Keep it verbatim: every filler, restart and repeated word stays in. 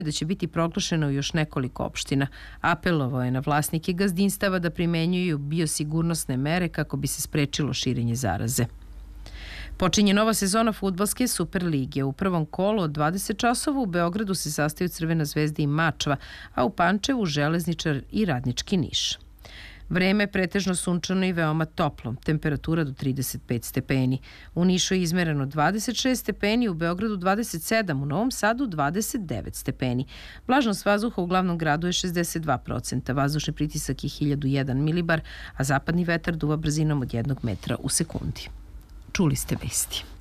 da će biti proglašeno u još nekoliko opština. Apelovao je na vlasnike gazdinstava da primenjuju biosigurnosne mere kako bi se sprečilo širenje zaraze. Počinje nova sezona fudbalske Superlige. U prvom kolu od dvadeset časova u Beogradu se sastaju Crvena zvezda i Mačva, a u Pančevu Železničar i Radnički Niš. Vreme je pretežno sunčano i veoma toplo, temperatura do trideset pet stepeni. U Nišu je izmereno dvadeset šest stepeni, u Beogradu dvadeset sedam, u Novom Sadu dvadeset devet stepeni. Vlažnost vazduha u glavnom gradu je šezdeset dva procenta, vazdušni pritisak je hiljadu jedan milibar, a zapadni vetar duva brzinom od jednog metra u sekundi. Čuli ste vesti.